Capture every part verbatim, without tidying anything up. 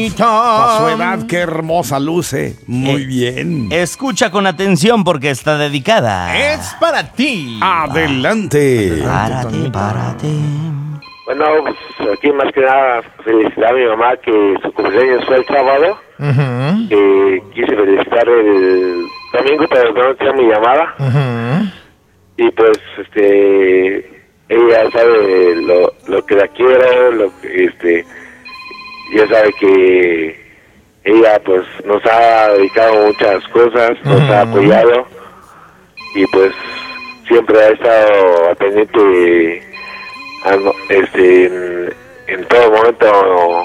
A su edad, qué hermosa luce. Muy Eh, bien. Escucha con atención porque está dedicada. Es para ti. Adelante. Para ti, para ti. Bueno, pues aquí más que nada felicitar a mi mamá que su cumpleaños fue el sábado. Ujú, Eh, quise felicitar el domingo, pero no tenía mi llamada. ujú. Y pues, este, ella sabe lo, lo que la quiero, lo que, este, ya sabe que ella pues nos ha dedicado muchas cosas, nos ha apoyado y pues siempre ha estado pendiente a no- este en, en todo momento,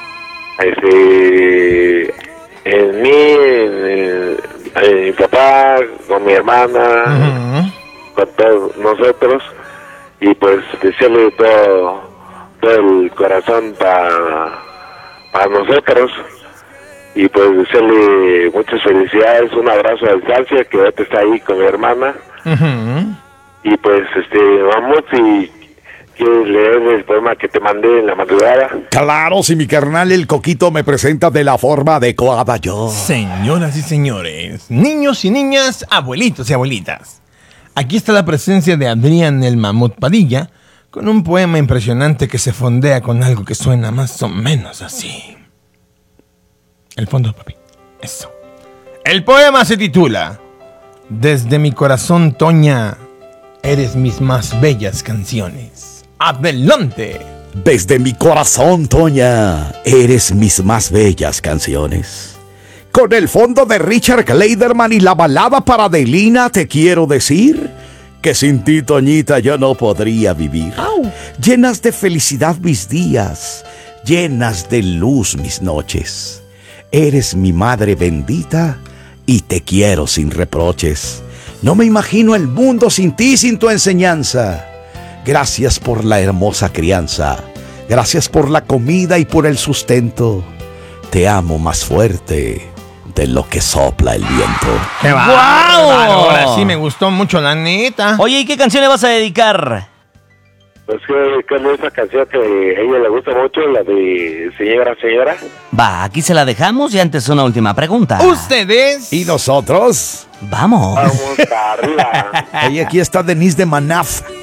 este, en mí, en, en- en mi papá, con mi hermana, Ujú. con todos nosotros, y pues desearle todo, todo el corazón para para nosotros, y pues desearle muchas felicidades, un abrazo a distancia, que ahorita está ahí con mi hermana, Ujú. y pues este vamos, y quieres leer el poema que te mandé en la madrugada. Claro, si mi carnal el Coquito me presenta de la forma adecuada yo. Señoras y señores, niños y niñas, abuelitos y abuelitas. Aquí está la presencia de Adrián el Mamut Padilla con un poema impresionante que se fondea con algo que suena más o menos así. El fondo, papi. Eso. El poema se titula Desde mi corazón, Toña, eres mis más bellas canciones. ¡Adelante! Desde mi corazón, Toña, eres mis más bellas canciones. Con el fondo de Richard Clayderman y la balada para Adelina, te quiero decir que sin ti, Toñita, yo no podría vivir. Llenas de felicidad mis días, llenas de luz mis noches. Eres mi madre bendita y te quiero sin reproches. No me imagino el mundo sin ti, sin tu enseñanza. Gracias por la hermosa crianza. Gracias por la comida y por el sustento. Te amo más fuerte de lo que sopla el viento. ¡Qué ¡Guau! bárbaro! Ahora sí me gustó mucho, la neta. Oye, ¿y qué canción le vas a dedicar? Pues que con esa canción que a ella le gusta mucho, la de Señora, Señora. Va, aquí se la dejamos y antes una última pregunta. Ustedes. ¿Y nosotros? Vamos. Vamos para arriba. Ahí aquí está Denise de Manaf.